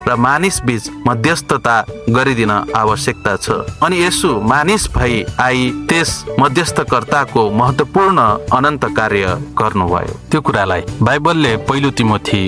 र मानिस बीच मध्यस्थता गरिदिन आवश्यकता छ। अनि यसो मानिस भई आई त्यस मध्यस्थकर्ताको महत्त्वपूर्ण अनन्त कार्य गर्नुभयो। त्यो कुरालाई बाइबलले पहिलो तिमोथी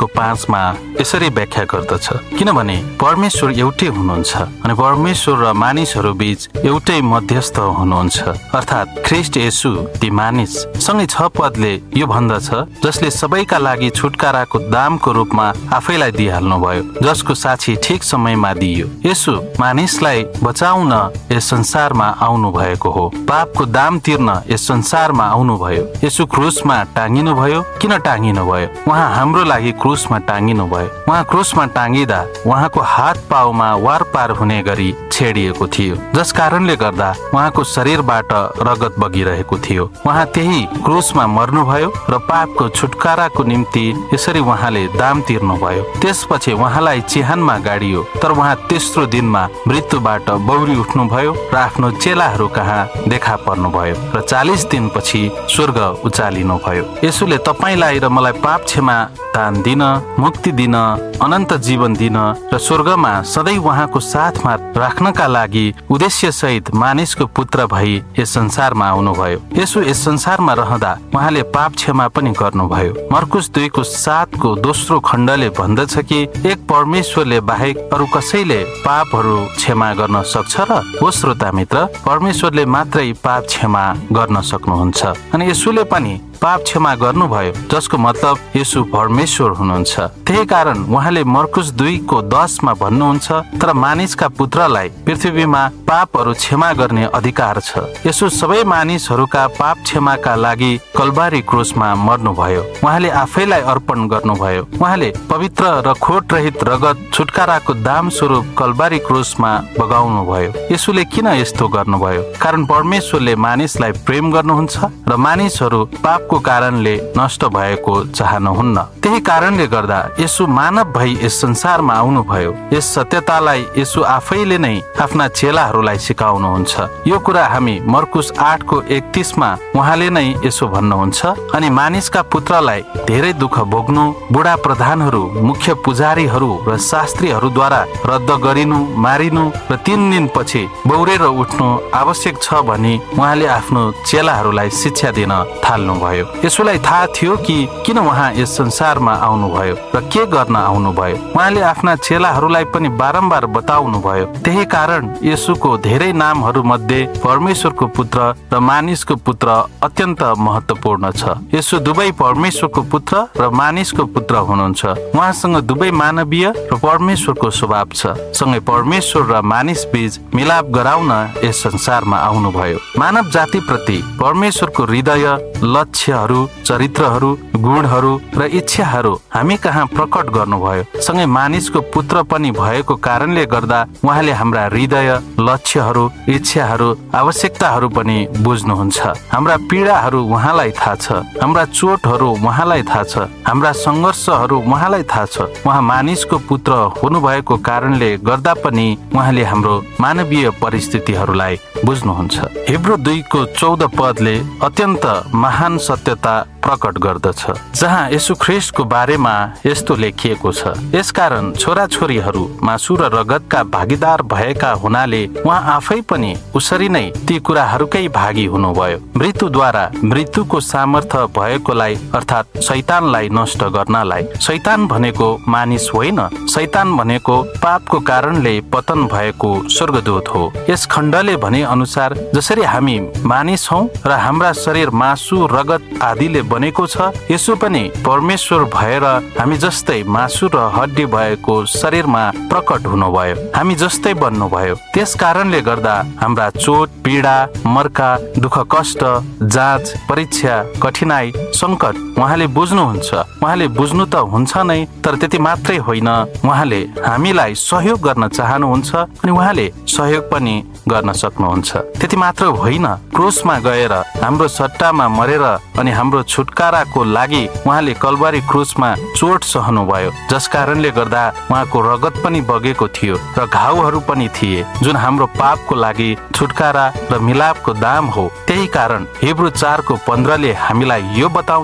2:5 यसरी व्याख्या गर्दछ, किनभने परमेश्वर एउटै हुनुहुन्छ अनि परमेश्वर र मानिसहरू बीच एउटै मध्यस्थ हुनुहुन्छ, अर्थात् ख्रीष्ट येशू ती मानिस सँगै 6 पदले यो भन्दछ, जसले सबैका लागि छुटकाराको दामको रूपमा आफैलाई दिइहाल्नुभयो, जसको साक्षी ठिक समयमा दिइयो। येशू मानिसलाई बचाउन यस संसारमा आउनु भएको हो, पापको दाम तिर्न यस संसारमा आउनुभयो। येशू क्रुसमा टाँगिनु भयो। किन टाँगिनु भयो? उहाँ हाम्रो लागि क्रुसमा टाँगिनु भयो। उहाँ क्रुसमा टाँगिँदा उहाँको हात पाउमा वार पार हुने गरी छेडिएको थियो, जस कारणले गर्दा उहाँको शरीरबाट रगत बगिरहेको थियो। उहाँ त्यही क्रुसमा मर्नुभयो र पापको छुटकाराको निम्ति यसरी उहाँले दाम तिर्नुभयो। त्यसपछि उहाँलाई चिहानमा गाडियो, तर उहाँ तेस्रो दिनमा मृत्युबाट बौरी उठ्नुभयो र आफ्नो चेलाहरू कहाँ देखा पर्नुभयो र 40 दिनपछि स्वर्ग उचालिनुभयो। यसोले तपाईँलाई र मलाई पाप क्षमा दान दिन, मुक्ति दिन, अनन्त जीवन दिन र स्वर्गमा सधैँ उहाँको साथमा राख्नका लागि उद्देश्य सहित मानिसको पुत्र भई यस संसारमा आउनुभयो। यसो यस संसारमा रहँदा उहाँले पाप क्षमा पनि गर्नुभयो। मर्कुस 2:7 दोस्रो खण्डले भन्दछ कि एक परमेश्वरले बाहेक अरू कसैले पापहरू क्षमा गर्न सक्छ र? हो श्रोता मित्र, परमेश्वरले मात्रै पाप क्षमा गर्न सक्नुहुन्छ अनि यसोले पनि पाप क्षमा गर्नुभयो, जसको मतलब येशू परमेश्वर हुनुहुन्छ। त्यही कारण उहाँले मर्कुस 2:10 भन्नुहुन्छ, तर मानिसका पुत्रलाई पृथ्वीमा पापहरू क्षमा गर्ने अधिकार छ। येशू सबै मानिसहरूका पाप क्षमाका लागि कल्वारी क्रुसमा मर्नुभयो। उहाँले आफैलाई अर्पण गर्नुभयो। उहाँले पवित्र र खोट रहित रगत छुटकाराको दाम स्वरूप कल्वारी क्रुसमा बगाउनु भयो। येशूले किन यस्तो गर्नुभयो? कारण परमेश्वरले मानिसलाई प्रेम गर्नुहुन्छ र मानिसहरू पाप को कारणले नष्ट भएको चाहनुहुन्न। त्यही कारणले गर्दा येशू मानव भई यस संसारमा आउनुभयो। यस सत्यतालाई येशू आफैले नै आफ्ना चेलाहरूलाई सिकाउनुहुन्छ। यो कुरा हामी मर्कुस 8:31 उहाँले नै यसो भन्नुहुन्छ, अनि मानिसका पुत्रलाई धेरै दुःख भोग्नु, बुढा प्रधानहरू, मुख्य पुजारीहरू र शास्त्रीहरूद्वारा रद्द गरिनु, मारिनु र 3 दिन पछि बौरेर उठ्नु आवश्यक छ भनी उहाँले आफ्नो चेलाहरूलाई शिक्षा दिन थाल्नुभयो। यसोलाई थाहा थियो कि किन उहाँ यस संसारमा आउनुभयो र के गर्न आउनुभयो। उहाँले आफ्ना चेलाहरूलाई पनि बारम्बार बताउनु भयो। त्यही कारण येशूको धेरै नामहरू मध्ये परमेश्वरको पुत्र र मानिसको पुत्र अत्यन्त महत्त्वपूर्ण छ। येशू दुवै परमेश्वरको पुत्र र मानिसको पुत्र हुनुहुन्छ। उहाँसँग दुवै मानवीय र परमेश्वरको स्वभाव छ। सँगै परमेश्वर र मानिस बीच मिलाप गराउन यस संसारमा आउनुभयो। मानव जाति प्रति परमेश्वरको हृदय, लक्ष्यहरू, चरित्रहरू, गुणहरू र इच्छाहरू हामी कहाँ प्रकट गर्नुभयो। सँगै मानिसको पुत्र पनि भएको कारणले गर्दा उहाँले हाम्रा हृदय, लक्ष्यहरू, इच्छाहरू, आवश्यकताहरू पनि बुझ्नुहुन्छ। हाम्रा पीडाहरू उहाँलाई थाहा छ। हाम्रा चोटहरू उहाँलाई थाहा छ। हाम्रा सङ्घर्षहरू उहाँलाई थाहा छ। उहाँ मानिसको पुत्र हुनुभएको कारणले गर्दा पनि उहाँले हाम्रो मानवीय परिस्थितिहरूलाई बुझ्नुहुन्छ। हिब्रू 2:14 अत्यन्त महान सत्यता प्रकट गर्दछ, जहाँ येशू ख्रीष्टको बारेमा यस्तो लेखिएको छ, यसकारण छोराछोरीहरू मासु र रगतका भागीदार भएका हुनाले उहाँ आफै पनि उसरी नै ती कुराहरूकै भागी हुनुभयो। मृत्युद्वारा मृत्युको सामर्थ्य भएकोलाई अर्थात् शैतानलाई नष्ट गर्नलाई। शैतान भनेको मानिस होइन, शैतान भनेको पापको कारणले पतन भएको स्वर्गदूत हो। यस खण्डले भने अनुसार जसरी हामी मानिस हौ र हाम्रा शरीर मासु रगत आदिले बनेको छ, यसो पनि परमेश्वर भएर हामी जस्तै मासु र हड्डी भएको शरीरमा प्रकट हुनुभयो। हामी जस्तै बन्नुभयो। त्यस कारणले गर्दा हाम्रा चोट, पीडा, मर्का, दुःख, कष्ट, जाँच, परीक्षा, कठिनाई, संकट उहाँले बुझ्नुहुन्छ। उहाँले बुझ्नु त हुन्छ नै, तर त्यति मात्रै होइन, उहाँले हामीलाई सहयोग गर्न चाहनुहुन्छ अनि उहाँले सहयोग पनि गर्न सक्नुहुन्छ। त्यति मात्र होइन, क्रुसमा गएर हाम्रो सट्टामा मरेर अनि हाम्रो छुटकाराको लागि उहाँले कल्वारी क्रुसमा चोट सहनुभयो, जस कारणले गर्दा उहाँको रगत पनि बगेको थियो र घाउहरू पनि थिए, जुन हाम्रो पापको लागि छुटकारा र मिलापको दाम हो। त्यही कारण हिब्रू 4:15 हामीलाई यो बताउँदछ कि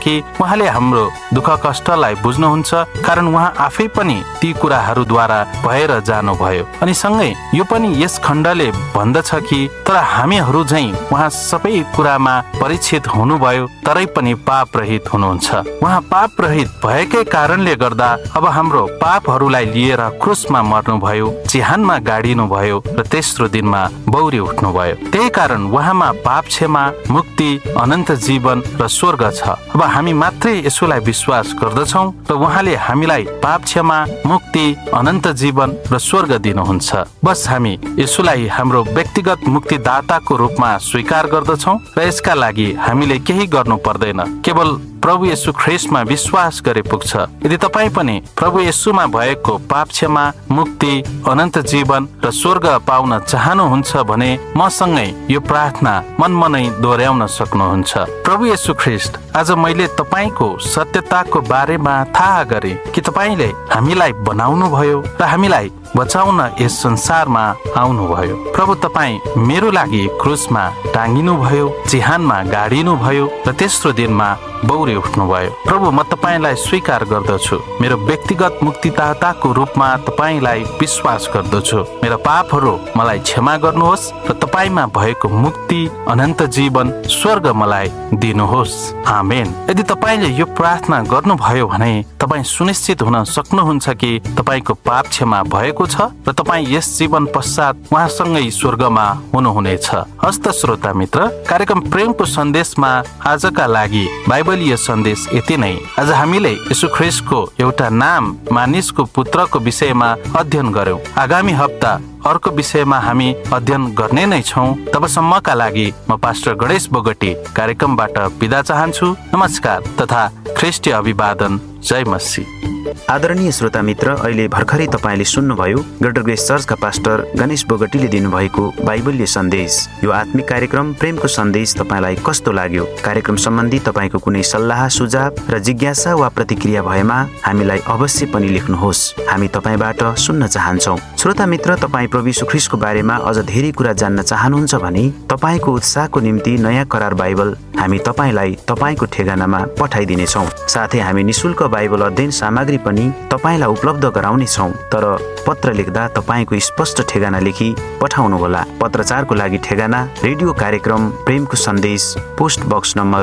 कि उहाँले हाम्रो दुःख कष्टलाई बुझ्नुहुन्छ, कारण उहाँ आफै पनि ती कुराहरूद्वारा भएर जानुभयो। अनि सँगै यो पनि यस खण्डले भन्दछ कि तर हामीहरू झैं उहाँ सबै कुरामा परीक्षित हुनुभयो तरै पनि पाप रहित हुनुहुन्छ। उहाँ पाप रहित भएकै कारणले गर्दा अब हाम्रो पापहरूलाई लिएर क्रुसमा मर्नुभयो, चिहानमा गाडिनु भयो र तेस्रो दिनमा बौरी उठ्नुभयो। त्यही कारण उहाँमा पाप क्षमा, मुक्ति, अनन्त जीवन र स्वर्ग छ। अब हामी मात्रै यसोलाई विश्वास गर्दछौँ र उहाँले हामीलाई पाप क्षमा, मुक्ति, अनन्त जीवन र स्वर्ग दिनुहुन्छ। बस हामी यसोलाई हाम्रो व्यक्तिगत मुक्तिदाताको रूपमा स्वीकार गर्दछौँ र यसका लागि हामीले केही गर्नु पर्दैन, केवल प्रभु येशू ख्रीष्टमा विश्वास गरे पुग्छ। यदि तपाईँ पनि प्रभु येशूमा भएको पाप क्षमा, मुक्ति, अनन्त जीवन र स्वर्ग पाउन चाहनुहुन्छ भने मसँगै यो प्रार्थना मनमनै दोहोर्याउन सक्नुहुन्छ। प्रभु येशू ख्रीष्ट, आज मैले तपाईँको सत्यताको बारेमा थाहा गरे कि तपाईँले हामीलाई बनाउनु भयो र हामीलाई बचाउन यस संसारमा आउनुभयो। प्रभु, तपाईँ मेरो लागि क्रुसमा टाँगिनु भयो, चिहानमा गाडिनु भयो र तेस्रो दिनमा बौरी उठ्नुभयो। प्रभु, म तपाईँलाई स्वीकार गर्दछु, मेरो व्यक्तिगत मुक्तिदाताको रूपमा तपाईँलाई विश्वास गर्दछु। मेरा पापहरू मलाई क्षमा गर्नुहोस् र तपाईँमा भएको मुक्ति, अनन्त जीवन, स्वर्ग मलाई दिनुहोस्। आमेन। यदि तपाईँले यो प्रार्थना गर्नुभयो भने तपाईँ सुनिश्चित हुन सक्नुहुन्छ कि तपाईँको पाप क्षमा भएको छ र तपाईँ यस जीवन पश्चात उहाँसँगै स्वर्गमा हुनुहुनेछ। हस्त श्रोता मित्र, कार्यक्रम प्रेमको सन्देशमा आजका लागि बाइबलीय सन्देश यति नै। आज हामीले येशू ख्रीष्टको एउटा नाम, मानिसको पुत्रको विषयमा अध्ययन गर्यौं। आगामी हप्ता अर्को विषयमा हामी अध्ययन गर्ने नै छौं। तबसम्मका लागि म पास्टर गणेश बोगटी कार्यक्रमबाट बिदा चाहन्छु। नमस्कार तथा ख्रीष्टीय अभिवादन। जय मसीह। आदरणीय श्रोता मित्र, अहिले भर्खरै तपाईँले सुन्नुभयो ग्रेटर ग्रेस चर्चका पास्टर गणेश बोगटीले दिनुभएको बाइबलीय सन्देश। यो आत्मिक कार्यक्रम प्रेमको सन्देश तपाईँलाई कस्तो लाग्यो? कार्यक्रम सम्बन्धी तपाईँको कुनै सल्लाह, सुझाव र जिज्ञासा वा प्रतिक्रिया भएमा हामीलाई अवश्य पनि लेख्नुहोस्। हामी तपाईँबाट सुन्न चाहन्छौँ। श्रोता मित्र, तपाईँ प्रभु येशू ख्रीष्टको बारेमा अझ धेरै कुरा जान्न चाहनुहुन्छ भने तपाईँको उत्साहको निम्ति नयाँ करार बाइबल हामी तपाईँलाई तपाईँको ठेगानामा पठाइदिनेछौँ। साथै हामी निशुल्क बाइबल अध्ययन सामग्री पनि तपाईलाई उपलब्ध गराउनेछौँ। तर पत्र लेख्दा तपाईँको स्पष्ट ठेगाना लेखी पठाउनुहोला। पत्रचारको लागि ठेगाना रेडियो कार्यक्रम प्रेमको सन्देश, post box number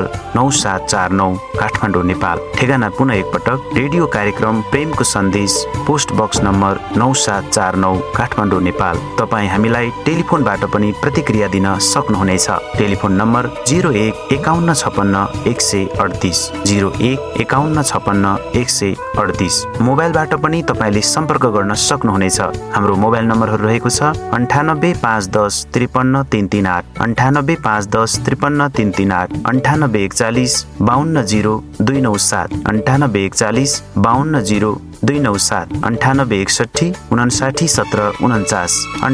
9749 Kathmandu, Nepal. ठेगाना पुनः एकपटक, रेडियो कार्यक्रम प्रेमको सन्देश, post box number 9749 Kathmandu, Nepal. तपाईँ हामीलाई टेलिफोनबाट पनि प्रतिक्रिया दिन सक्नुहुनेछ। Telephone number 01-5156-138 01-5156-138। मोबाइलबाट पनि तपाईँले सम्पर्क गर्न सक्नुहुनेछ। हाम्रो मोबाइल नम्बरहरू रहेको छ 98-510-53-338, 98-510-53-338, 98-41-52-0-297, 98-41-52-0-297, 98-61-59-17-49,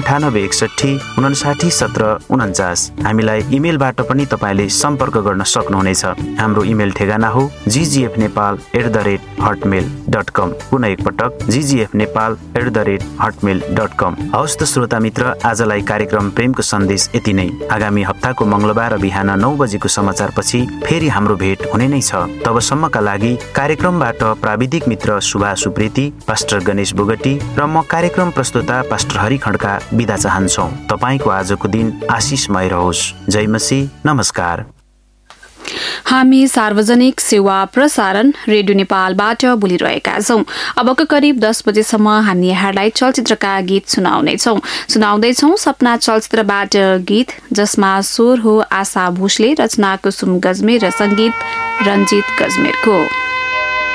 98-61-59-17-49। हामीलाई इमेलबाट पनि तपाईँले सम्पर्क गर्न सक्नुहुनेछ। हाम्रो इमेल ठेगाना हो ggfnepal@hotmail.com। पुनः एकपटक ggfnepal@hotmail.com। हवस् त श्रोता मित्र, आजलाई कार्यक्रम प्रेमको सन्देश यति नै। आगामी हप्ताको मंगलबार बिहान 9 बजेको समाचारपछि फेरि हाम्रो भेट हुने नै छ। तबसम्मका लागि कार्यक्रमबाट प्राविधिक मित्र सुभाष सुप्रेती, पास्टर गणेश बोगटी र म कार्यक्रम प्रस्तुता पास्टर हरि खड्का बिदा चाहन्छौँ। तपाईँको आजको दिन आशिषमय रहोस्। जय मसीह। नमस्कार। हामी सार्वजनिक सेवा प्रसारण रेडियो नेपालबाट बोलिरहेका छौं। अबको करिब 10 बजेसम्म हामी यहाँलाई चलचित्रका गीत सुनाउँदैछौं। सपना चलचित्रबाट गीत, जसमा स्वर हो आशा भोसले, रचना कुसुम गजमेर र संगीत रञ्जित गजमेरको।